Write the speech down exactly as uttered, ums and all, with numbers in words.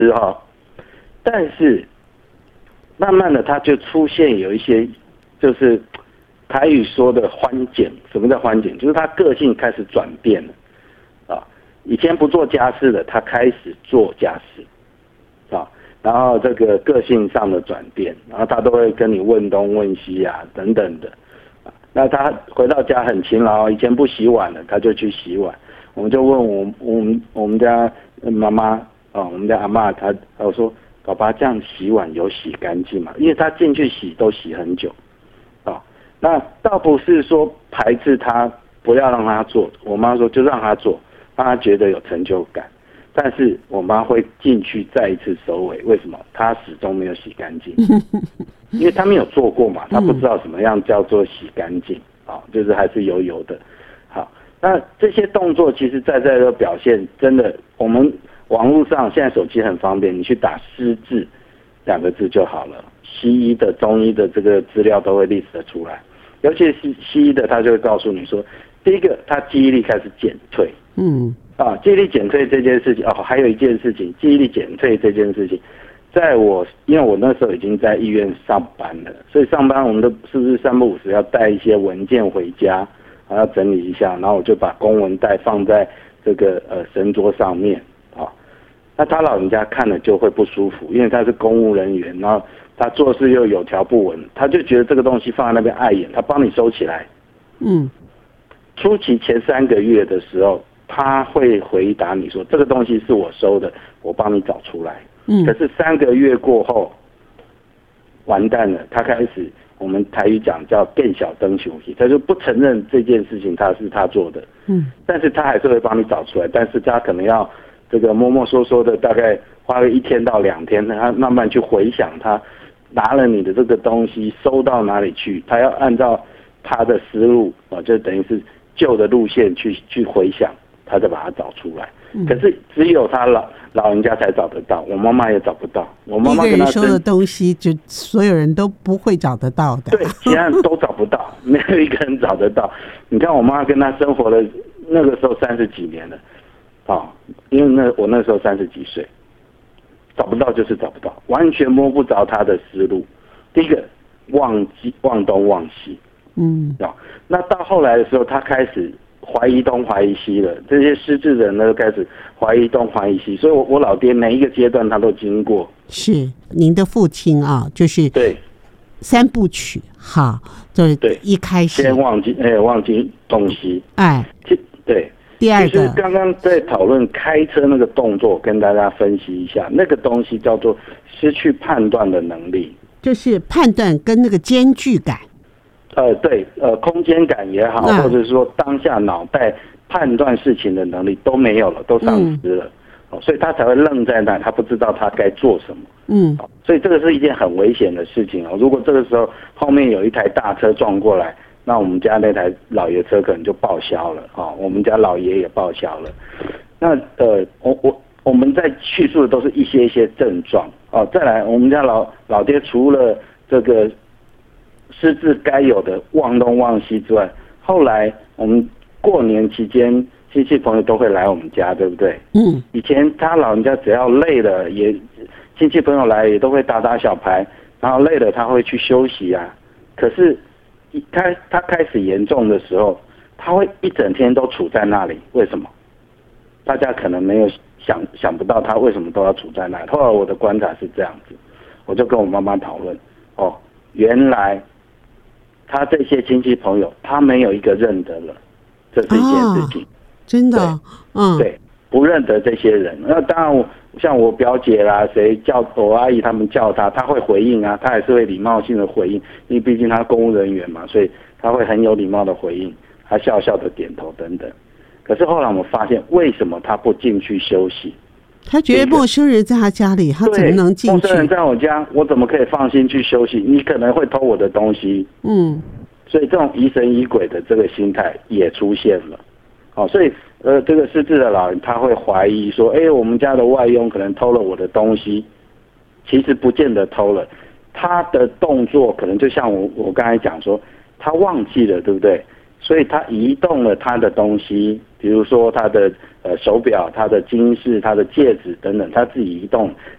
之哈，但是慢慢的他就出现有一些就是台语说的欢检。什么叫欢检？就是他个性开始转变了啊，以前不做家事的，他开始做家事啊，然后这个个性上的转变，然后他都会跟你问东问西啊等等的。那他回到家很勤劳，以前不洗碗了，他就去洗碗。我们就问我我们我们家妈妈啊，我们家阿嬷，她她说：“爸爸这样洗碗有洗干净吗？”因为他进去洗都洗很久啊。那倒不是说排斥他，不要让他做。我妈说就让他做，让他觉得有成就感。但是我妈会进去再一次收尾，为什么？她始终没有洗干净，因为她没有做过嘛，她不知道什么样叫做洗干净啊，就是还是油油的。好，那这些动作其实在在的表现，真的，我们网络上现在手机很方便，你去打失智两个字就好了，西医的、中医的这个资料都会 list 得出来，尤其是西医的，他就会告诉你说，第一个，他记忆力开始减退，嗯。啊，记忆力减退这件事情哦，还有一件事情，记忆力减退这件事情，在我因为我那时候已经在医院上班了，所以上班我们都是不是三不五时要带一些文件回家，还要整理一下，然后我就把公文袋放在这个呃神桌上面啊。那他老人家看了就会不舒服，因为他是公务人员，然后他做事又有条不紊，他就觉得这个东西放在那边碍眼，他帮你收起来。嗯，初期前三个月的时候，他会回答你说：“这个东西是我收的，我帮你找出来。”嗯，可是三个月过后，完蛋了，他开始我们台语讲叫“变小灯熊皮”，他就不承认这件事情他是他做的。嗯，但是他还是会帮你找出来，但是他可能要这个摸摸索索的，大概花个一天到两天，他慢慢去回想他拿了你的这个东西收到哪里去，他要按照他的思路啊，就等于是旧的路线去去回想。他再把它找出来，可是只有他老老人家才找得到，我妈妈也找不到。我妈妈跟他一个人收的东西，就所有人都不会找得到的。 对，其他人都找不到，没有一个人找得到。你看我妈跟他生活了那个时候三十几年了，啊、哦，因为那我那时候三十几岁，找不到就是找不到，完全摸不着他的思路。第一个忘记忘东忘西，嗯，啊、哦，那到后来的时候，他开始怀疑东怀疑西了，这些失智人呢就开始怀疑东怀疑西，所以我我老爹每一个阶段他都经过。 是您的父亲啊，就是对三部曲哈，就是对一开始先忘记哎忘记东西，哎，对。 第二个就是刚刚在讨论开车那个动作，跟大家分析一下，那个东西叫做失去判断的能力， 就是判断跟那个间距感。 呃，对，呃，空间感也好，或者是说当下脑袋判断事情的能力都没有了，都丧失了，嗯哦、所以他才会愣在那，他不知道他该做什么。嗯、哦，所以这个是一件很危险的事情哦。如果这个时候后面有一台大车撞过来，那我们家那台老爷车可能就报销了啊、哦，我们家老爷也报销了。那呃，我我我们在叙述的都是一些一些症状哦。再来，我们家老老爹除了这个失智该有的忘东忘西之外，后来我们过年期间亲戚朋友都会来我们家，对不对？嗯。以前他老人家只要累了，也亲戚朋友来也都会打打小牌，然后累了他会去休息啊。可是他他开始严重的时候，他会一整天都处在那里，为什么？大家可能没有想想不到他为什么都要处在那里。后来我的观察是这样子，我就跟我妈妈讨论，哦，原来他这些亲戚朋友，他没有一个认得了，这是一件事情。哦、 真的，嗯， 对，不认得这些人。那当然我，像我表姐啦，谁叫我阿姨他们叫他，他会回应啊，他还是会礼貌性的回应，因为毕竟他公务人员嘛，所以他会很有礼貌的回应，他笑笑的点头等等。可是后来我们发现，为什么他不进去休息？ 他觉得陌生人在他家里，他怎么能进去？ 陌生人在我家，我怎么可以放心去休息？你可能会偷我的东西。嗯，所以这种疑神疑鬼的这个心态也出现了。好、哦，所以呃，这个失智的老人他会怀疑说，哎，我们家的外佣可能偷了我的东西，其实不见得偷了，他的动作可能就像我我刚才讲说，他忘记了，对不对？ 所以他移动了他的东西，比如说他的呃手表、他的金饰、他的戒指等等，他自己移动，